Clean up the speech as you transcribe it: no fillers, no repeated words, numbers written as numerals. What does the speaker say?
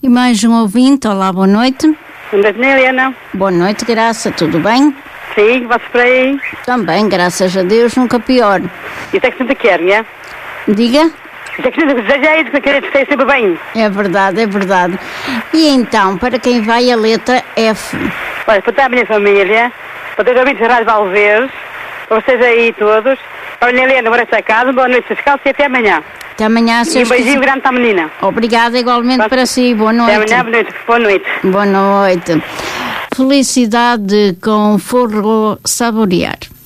E mais um ouvinte, olá, boa noite. Boa noite, Helena. Boa noite, Graça, tudo bem? Sim, você por aí? Também, graças a Deus, nunca pior. Isso é que sempre quer, não é? Diga? Isso é que sempre deseja que querer ser sempre bem. É verdade, é verdade. E então, para quem vai a letra F? Olha, para toda a minha família, para todos os ouvintes da Rádio Valverde, para vocês aí todos. Olha, Helena, agora está a casa, boa noite, Fiscal, e até amanhã. Até amanhã, E um beijinho grande para a menina. Obrigada igualmente para si, boa noite. Até amanhã, boa noite. Boa noite. Boa noite. Felicidade com forro saborear.